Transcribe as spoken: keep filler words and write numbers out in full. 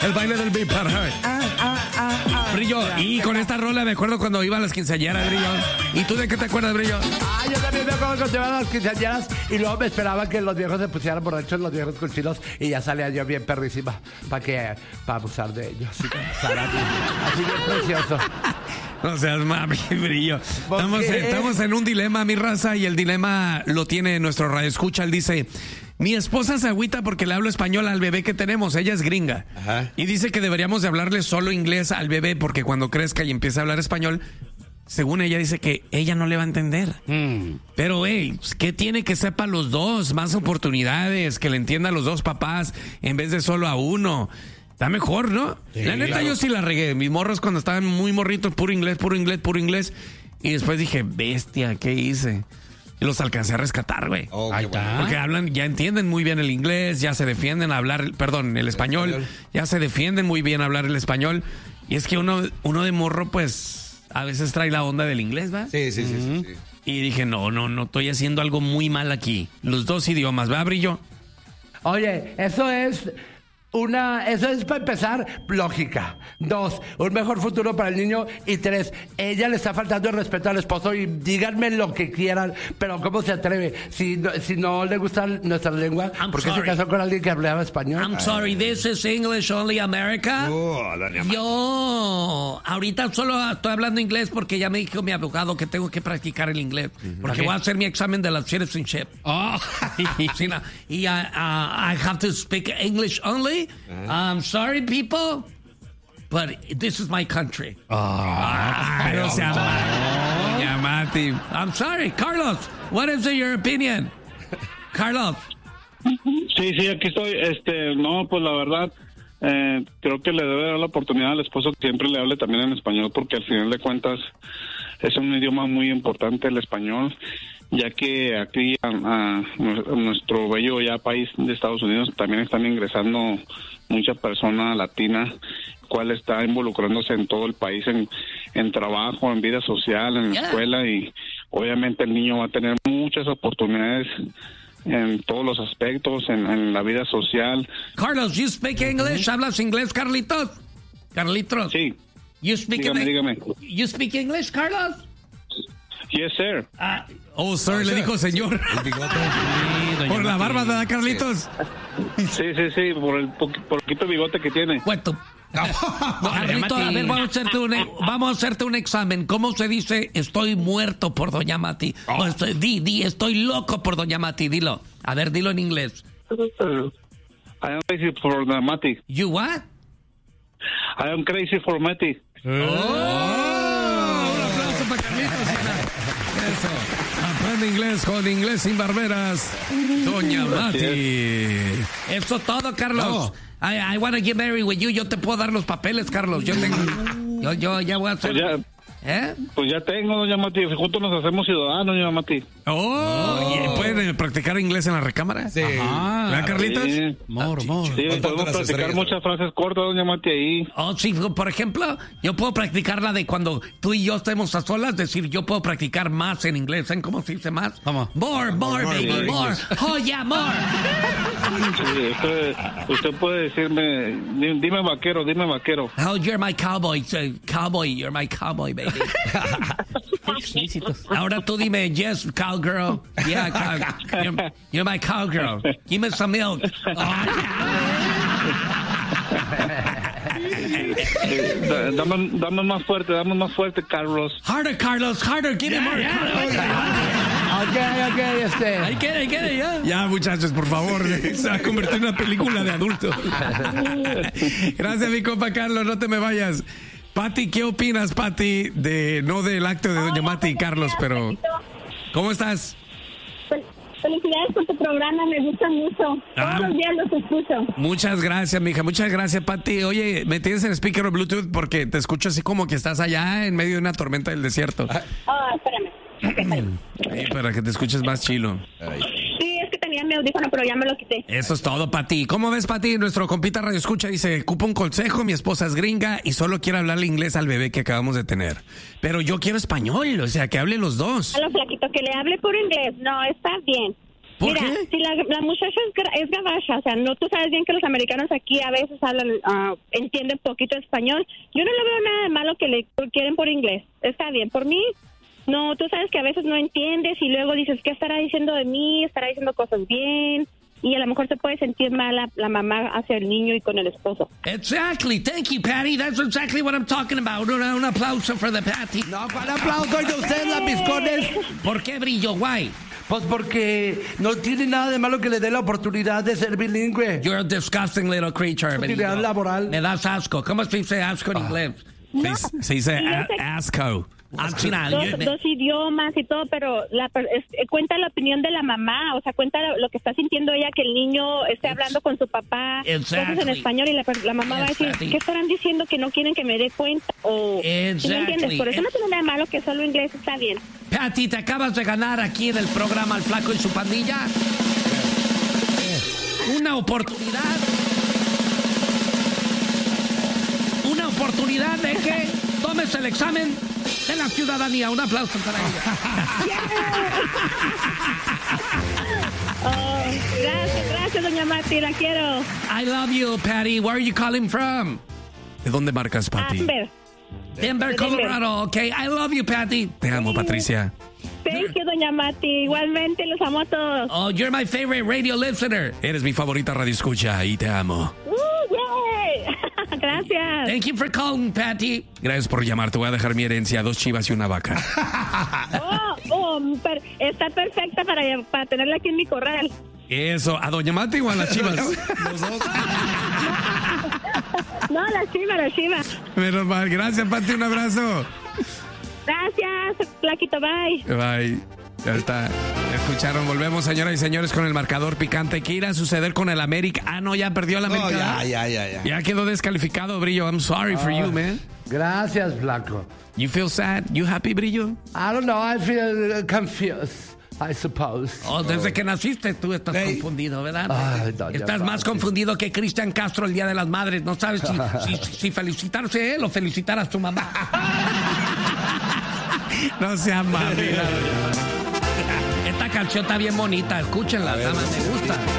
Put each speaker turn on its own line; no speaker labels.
El baile del Big Party.
Ah, ah, ah, ah.
Brillo, y con esta rola me acuerdo cuando iba a las quinceañeras, Brillo. ¿Y tú de qué te acuerdas, Brillo?
Ah, yo también me acuerdo cuando iban a las quinceañeras y luego me esperaba que los viejos se pusieran borrachos, los viejos cochinos, y ya salía yo bien perrísima para que para abusar de ellos. Así, así bien precioso.
No seas mami, Brillo. Estamos, estamos en un dilema, mi raza, y el dilema lo tiene nuestro radioescucha. Él dice: mi esposa se agüita porque le hablo español al bebé que tenemos. Ella es gringa. Ajá. Y dice que deberíamos de hablarle solo inglés al bebé porque cuando crezca y empiece a hablar español, según ella dice que ella no le va a entender. Mm. Pero, hey, ¿qué tiene que sepa los dos? Más oportunidades, que le entienda a los dos papás en vez de solo a uno. Está mejor, ¿no? Sí, la neta, claro. Yo sí la regué. Mis morros cuando estaban muy morritos, puro inglés, puro inglés, puro inglés. Y después dije, bestia, ¿qué hice? Y los alcancé a rescatar, güey. Oh, ahí está. Porque hablan, ya entienden muy bien el inglés, ya se defienden a hablar, perdón, el español, el español. Ya se defienden muy bien a hablar el español. Y es que uno, uno de morro, pues, a veces trae la onda del inglés, ¿va?
Sí, sí, sí, uh-huh. sí, sí.
Y dije, no, no, no, estoy haciendo algo muy mal aquí. Los dos idiomas, ¿va, Brillo?
Oye, eso es... Una, eso es para empezar, lógica. Dos, un mejor futuro para el niño. Y tres, ella le está faltando el respeto al esposo y díganme lo que quieran, pero ¿cómo se atreve? Si no, si no le gusta nuestra lengua,
I'm
¿por qué
sorry.
se casó con alguien que hablaba español?
I'm sorry, this is English only America.
Oh,
Yo ahorita solo estoy hablando inglés porque ya me dijo mi abogado que tengo que practicar el inglés. Uh-huh. Porque voy a hacer mi examen de la citizenship. Oh. Sí, no. Y uh, uh, I have to speak English only. Uh-huh. I'm sorry, people, but this is my country.
Oh, ah, pero se llama Mati.
I'm sorry, Carlos. What is your opinion, Carlos?
Sí, sí, aquí estoy. Este, no, pues la verdad, eh, creo que le debe dar la oportunidad al esposo que siempre le hable también en español, porque al final de cuentas es un idioma muy importante el español, ya que aquí a, a nuestro bello ya país de Estados Unidos también están ingresando mucha persona latina, cual está involucrándose en todo el país, en, en trabajo, en vida social, en yeah. escuela, y obviamente el niño va a tener muchas oportunidades en todos los aspectos, en, en la vida social.
Carlos, you speak English? ¿Hablas inglés, Carlitos? Carlitos.
Sí.
You speak
dígame,
en-
dígame.
You speak English, Carlos?
Yes, sir.
Ah,
oh, sir, oh, le sir. dijo señor.
El bigote.
Sí,
por la barba, ¿verdad, Carlitos?
Sí, sí, sí, por el po- poquito bigote que tiene.
Cuento. Carlito, a ver, vamos a, hacerte un, vamos a hacerte un examen. ¿Cómo se dice estoy muerto por Doña Mati? Oh. O estoy, di, di, estoy loco por Doña Mati, dilo. A ver, dilo en inglés.
I am crazy for the Mati.
You what?
I am crazy for Mati.
Oh. Oh. Un aplauso para Carlitos. Eso. Aprende inglés con Inglés Sin Barberas. Doña Mati.
Eso todo, Carlos. No. I, I want to get married with you. Yo te puedo dar los papeles, Carlos. Yo tengo... Yo, yo ya voy a hacer...
Pues ya,
¿Eh?
Pues ya tengo, Doña Mati. Juntos nos hacemos ciudadanos, Doña Mati.
Oh, oh. ¿Pueden practicar inglés en la recámara?
Sí.
Ajá. ¿Verdad, Carlitos?
Sí.
More, more.
Sí, podemos practicar estrellas, muchas frases cortas, Doña Mati, ahí.
Oh, sí, por ejemplo, yo puedo practicar la de cuando tú y yo estemos a solas, es decir, yo puedo practicar más en inglés. ¿Saben cómo se dice más?
¿Cómo?
More, more, more baby, more. more. Oh, yeah, more.
Sí, usted, usted puede decirme, dime vaquero, dime vaquero.
Oh, you're my cowboy, cowboy, you're my cowboy, baby. Ahora tú dime, yes, cowgirl. Yeah, cow, you're, you're my cowgirl. Give me some milk. Oh,
yeah. dame, dame más fuerte, dame más fuerte, Carlos.
Harder, Carlos, harder. Give me more.
Ok, ok, este.
I get it, I get it, yeah.
Ya, muchachos, por favor. Se va a convertir en una película de adultos. Gracias, mi compa Carlos. No te me vayas. Pati, ¿qué opinas, Pati, de no del acto de Doña Mati y Carlos, pero ¿cómo estás?
Felicidades por tu programa, me gusta mucho.
Ah.
Todos los días los escucho.
Muchas gracias, mija, muchas gracias, Pati. Oye, ¿me tienes en speaker o Bluetooth? Porque te escucho así como que estás allá en medio de una tormenta del desierto.
Oh, espérame. Okay,
sí, para que te escuches más chilo.
Sí, es que tenía mi audífono, pero ya me lo quité.
Eso es todo, Pati. ¿Cómo ves, Pati? Nuestro compita Radio Escucha dice, ocupa un consejo, mi esposa es gringa y solo quiere hablarle inglés al bebé que acabamos de tener. Pero yo quiero español, o sea, que hable los dos.
A lo flaquito, que le hable por inglés. No, está bien.
¿Por
Mira,
qué?
si la, la muchacha es, gra- es gabacha, o sea, no, tú sabes bien que los americanos aquí a veces hablan, ah, entienden poquito español. Yo no le veo nada de malo que le quieren por inglés. Está bien, por mí. No, tú sabes que a veces no entiendes y luego dices, ¿qué estará diciendo de mí? ¿Estará diciendo cosas bien? Y a lo mejor se puede sentir mal la, la mamá hacia el niño y con el esposo.
Exactly. Thank you, Patty. That's exactly what I'm talking about. Un, un aplauso for the Patty.
No, ¿cuál aplauso de ustedes, lambiscones?
¿Por qué brillo? Why?
Pues porque no tiene nada de malo que le dé la oportunidad de ser bilingüe.
You're a disgusting little creature,
Utilidad
brillo.
laboral.
Me das asco. ¿Cómo se dice asco en inglés?
No,
Se, se dice
yo
a-
sé-
asco.
Al final,
dos,
yo- me-
dos idiomas y todo, pero la, per- es- eh, cuenta la opinión de la mamá, o sea, cuenta lo, lo que está sintiendo ella, que el niño esté hablando con su papá, cosas en
Exactly.
español, y la, per- la mamá va a decir,
Exactly.
¿qué estarán diciendo que no quieren que me dé cuenta? O, ¿sí me
Exactly.
entiendes? Por eso no tiene nada de malo que solo inglés está bien.
Patty, te acabas de ganar aquí en el programa El Flaco y su pandilla una oportunidad. Una oportunidad de que tomes el examen de la ciudadanía. Un aplauso para ella.
Oh, gracias, gracias, doña Mati, la quiero.
I love you, Patty. Where are you calling from?
¿De dónde marcas, Patty?
Amber,
Denver,
De Denver.
Colorado. Okay, I love you, Patty.
Te amo, Patricia.
thank you, doña Mati. Igualmente, los amo a todos.
Oh, you're my favorite radio listener.
Eres mi favorita radio escucha y te amo.
Uh, yay. Gracias.
Thank you for calling, Patty.
Gracias por llamar. Te voy a dejar mi herencia, dos chivas y una vaca.
Oh, oh, per- está perfecta para, para tenerla aquí en mi corral.
Eso, ¿a Doña Mati o a las chivas? Los dos.
No, la chiva, la chiva.
Menos mal. Gracias, Pati. Un abrazo.
Gracias, Flaquito, bye.
Bye. Ya está. Escucharon. Volvemos, señoras y señores, con el marcador picante. ¿Qué irá a suceder con el América? Ah, no, ya perdió el América.
No, ya, ya, ya, ya.
Ya quedó descalificado, Brillo. I'm sorry for you, man.
Gracias, Flaco.
You feel sad? You happy, Brillo?
I don't know, I feel uh, confused, I suppose.
Oh, desde que naciste tú estás
Hey.
confundido, ¿verdad?
Ay, doña
estás más
Pati.
confundido que Cristian Castro el Día de las Madres. No sabes si, si, si felicitarse a él o felicitar a su mamá.
No sea mami.
Esta canción está bien bonita. Escúchenla, nada más me gusta.